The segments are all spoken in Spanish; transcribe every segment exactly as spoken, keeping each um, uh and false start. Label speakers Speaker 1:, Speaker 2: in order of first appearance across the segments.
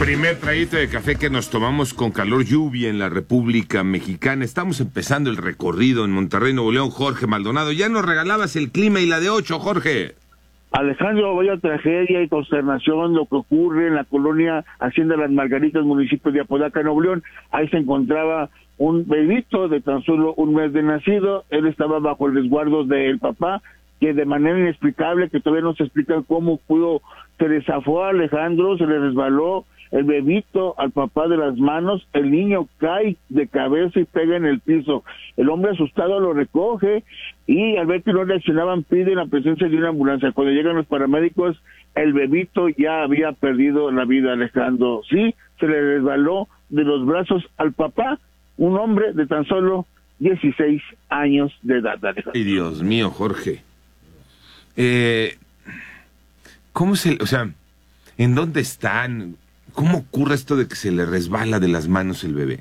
Speaker 1: Primer traguito de café que nos tomamos con calor, lluvia en la República Mexicana. Estamos empezando el recorrido en Monterrey, Nuevo León. Jorge Maldonado, ya nos regalabas el clima y la de ocho, Jorge.
Speaker 2: Alejandro, vaya tragedia y consternación lo que ocurre en la colonia Hacienda Las Margaritas, municipio de Apodaca, Nuevo León. Ahí se encontraba un bebito de tan solo un mes de nacido. Él estaba bajo el resguardo del papá, que de manera inexplicable, que todavía no se explica cómo pudo, se le zafó a Alejandro, se le resbaló el bebito al papá de las manos, el niño cae de cabeza y pega en el piso. El hombre asustado lo recoge y al ver que no reaccionaban piden la presencia de una ambulancia. Cuando llegan los paramédicos, el bebito ya había perdido la vida, Alejandro. Sí, se le resbaló de los brazos al papá, un hombre de tan solo dieciséis años de edad, Alejandro.
Speaker 1: Ay, Dios mío, Jorge. Eh, ¿Cómo se, o sea, en dónde están? ¿Cómo ocurre esto de que se le resbala de las manos el bebé?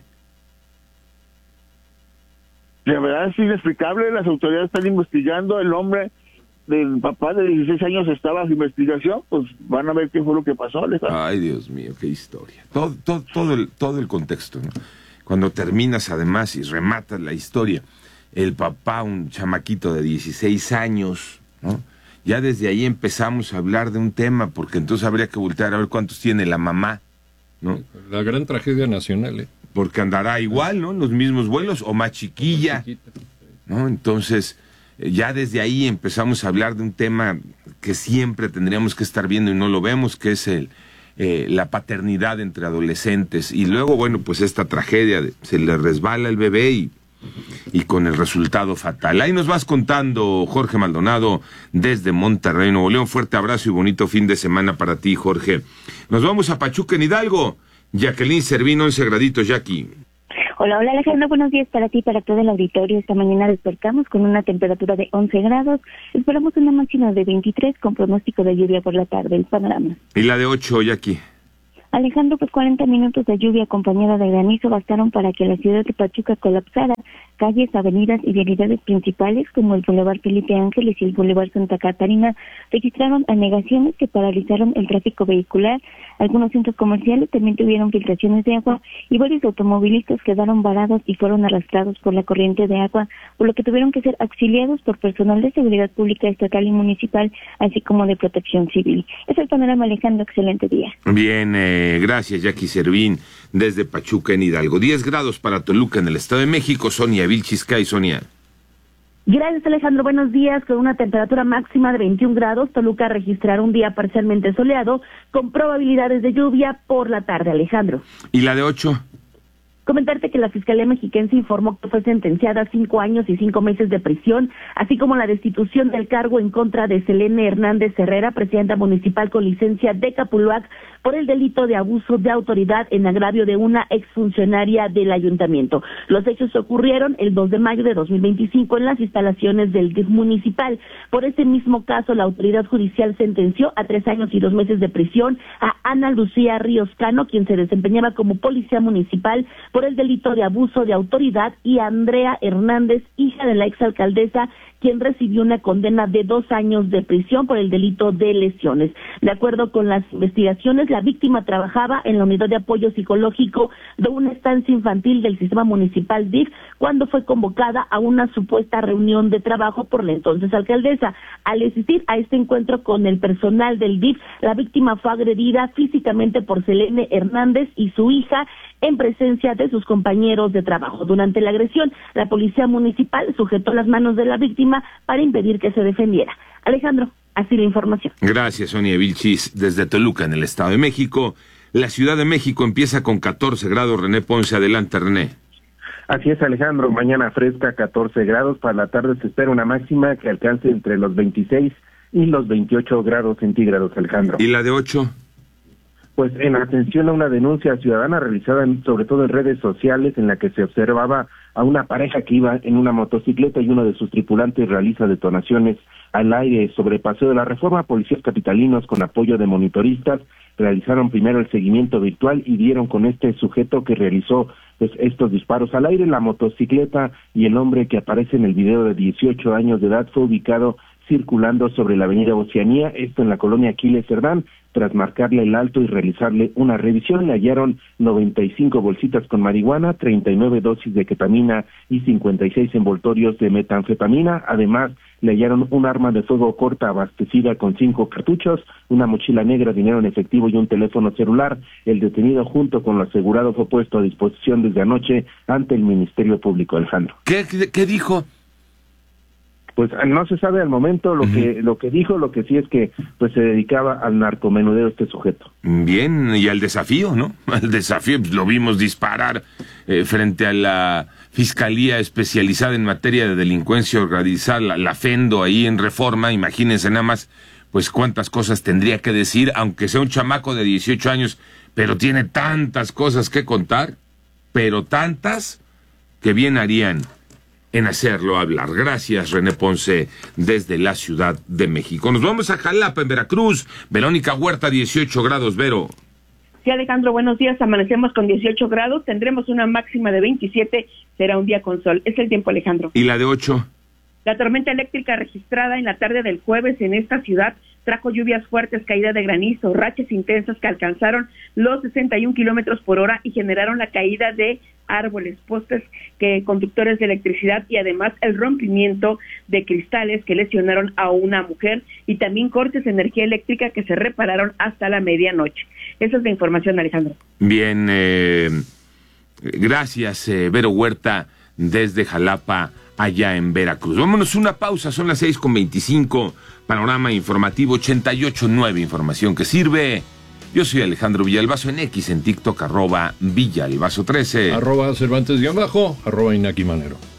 Speaker 2: La verdad es inexplicable, las autoridades están investigando, el hombre del papá de dieciséis años estaba bajo investigación, pues van a ver qué fue lo que pasó, Alejandro.
Speaker 1: Ay, Dios mío, qué historia. Todo, todo, todo, el, todo el contexto, ¿no? Cuando terminas además y rematas la historia, el papá, un chamaquito de dieciséis años, ¿no? Ya desde ahí empezamos a hablar de un tema, porque entonces habría que voltear a ver cuántos tiene la mamá, ¿no?
Speaker 3: La gran tragedia nacional, ¿eh?
Speaker 1: Porque andará igual, ¿no? En los mismos vuelos, o más chiquilla, ¿no? Entonces, ya desde ahí empezamos a hablar de un tema que siempre tendríamos que estar viendo y no lo vemos, que es el eh, la paternidad entre adolescentes. Y luego, bueno, pues esta tragedia, de, se le resbala el bebé y y con el resultado fatal. Ahí nos vas contando, Jorge Maldonado, desde Monterrey, Nuevo León. Fuerte abrazo y bonito fin de semana para ti, Jorge. Nos vamos a Pachuca, en Hidalgo. Jacqueline Servín, once graditos, Jackie.
Speaker 4: Hola, hola Alejandro, buenos días para ti, para todo el auditorio. Esta mañana despertamos con una temperatura de once grados. Esperamos una máxima de veintitrés con pronóstico de lluvia por la tarde. El panorama.
Speaker 1: ¿Y la de ocho, Jackie?
Speaker 4: Alejandro, pues cuarenta minutos de lluvia acompañada de granizo bastaron para que la ciudad de Pachuca colapsara. Calles, avenidas y vialidades principales como el Boulevard Felipe Ángeles y el Boulevard Santa Catarina registraron anegaciones que paralizaron el tráfico vehicular. Algunos centros comerciales también tuvieron filtraciones de agua y varios automovilistas quedaron varados y fueron arrastrados por la corriente de agua, por lo que tuvieron que ser auxiliados por personal de seguridad pública estatal y municipal, así como de protección civil. Es el panorama, Alejandro. Excelente día.
Speaker 1: Bien, eh, gracias, Jackie Servín, desde Pachuca, en Hidalgo. diez grados para Toluca, en el Estado de México. Sonia Vilchiscay, Sonia.
Speaker 5: Gracias, Alejandro. Buenos días. Con una temperatura máxima de veintiún grados, Toluca registrará un día parcialmente soleado con probabilidades de lluvia por la tarde, Alejandro.
Speaker 1: ¿Y la de ocho?
Speaker 5: Comentarte que la Fiscalía Mexiquense informó que fue sentenciada a cinco años y cinco meses de prisión, así como la destitución del cargo en contra de Selene Hernández Herrera, presidenta municipal con licencia de Capuluac, por el delito de abuso de autoridad en agravio de una exfuncionaria del ayuntamiento. Los hechos ocurrieron el dos de mayo de dos mil veinticinco en las instalaciones del D I F municipal. Por ese mismo caso, la autoridad judicial sentenció a tres años y dos meses de prisión a Ana Lucía Ríos Cano, quien se desempeñaba como policía municipal, por el delito de abuso de autoridad, y a Andrea Hernández, hija de la exalcaldesa, quien recibió una condena de dos años de prisión por el delito de lesiones. De acuerdo con las investigaciones, la víctima trabajaba en la unidad de apoyo psicológico de una estancia infantil del sistema municipal D I F cuando fue convocada a una supuesta reunión de trabajo por la entonces alcaldesa. Al asistir a este encuentro con el personal del D I F, la víctima fue agredida físicamente por Selene Hernández y su hija en presencia de sus compañeros de trabajo. Durante la agresión, la policía municipal sujetó las manos de la víctima para impedir que se defendiera. Alejandro, así la información.
Speaker 1: Gracias, Sonia Vilchis, desde Toluca, en el Estado de México. La Ciudad de México empieza con catorce grados. René Ponce, adelante, René.
Speaker 6: Así es, Alejandro, mañana fresca, catorce grados, para la tarde se espera una máxima que alcance entre los veintiséis y los veintiocho grados centígrados, Alejandro.
Speaker 1: ¿Y la de ocho?
Speaker 6: Pues en atención a una denuncia ciudadana realizada en, sobre todo en redes sociales, en la que se observaba a una pareja que iba en una motocicleta y uno de sus tripulantes realiza detonaciones al aire sobre Paseo de la Reforma. Policías capitalinos, con apoyo de monitoristas, realizaron primero el seguimiento virtual y dieron con este sujeto que realizó pues estos disparos al aire. La motocicleta y el hombre que aparece en el video, de dieciocho años de edad, fue ubicado circulando sobre la avenida Oceanía, esto en la colonia Aquiles Cerdán. Tras marcarle el alto y realizarle una revisión, le hallaron noventa y cinco bolsitas con marihuana, treinta y nueve dosis de ketamina y cincuenta y seis envoltorios de metanfetamina. Además, le hallaron un arma de fuego corta abastecida con cinco cartuchos, una mochila negra, dinero en efectivo y un teléfono celular. El detenido, junto con lo asegurado, fue puesto a disposición desde anoche ante el Ministerio Público. Alejandro.
Speaker 1: ¿Qué, qué, qué dijo?
Speaker 6: Pues no se sabe al momento lo uh-huh. que lo que dijo, lo que sí es que pues se dedicaba al narcomenudeo este sujeto.
Speaker 1: Bien, y al desafío, ¿no? Al desafío, pues lo vimos disparar eh, frente a la Fiscalía Especializada en Materia de Delincuencia Organizada, la, la FENDO, ahí en Reforma. Imagínense nada más, pues cuántas cosas tendría que decir, aunque sea un chamaco de dieciocho años, pero tiene tantas cosas que contar, pero tantas que bien harían en hacerlo hablar. Gracias, René Ponce, desde la Ciudad de México. Nos vamos a Jalapa, en Veracruz. Verónica Huerta, dieciocho grados, Vero.
Speaker 7: Sí, Alejandro, buenos días. Amanecemos con dieciocho grados, tendremos una máxima de veintisiete, será un día con sol. Es el tiempo, Alejandro.
Speaker 1: ¿Y la de ocho?
Speaker 7: La tormenta eléctrica registrada en la tarde del jueves en esta ciudad trajo lluvias fuertes, caída de granizo, rachas intensas que alcanzaron los sesenta y un kilómetros por hora y generaron la caída de árboles, postes, que conductores de electricidad y además el rompimiento de cristales que lesionaron a una mujer y también cortes de energía eléctrica que se repararon hasta la medianoche. Esa es la información, Alejandro.
Speaker 1: Bien, eh, gracias, eh, Vero Huerta, desde Jalapa, allá en Veracruz. Vámonos una pausa, son las seis con veinticinco, panorama informativo ochenta y ocho punto nueve, información que sirve. Yo soy Alejandro Villalbazo, en X, en TikTok, arroba Villalbazo trece.
Speaker 3: Arroba Cervantes guión bajo, arroba Inaki Manero.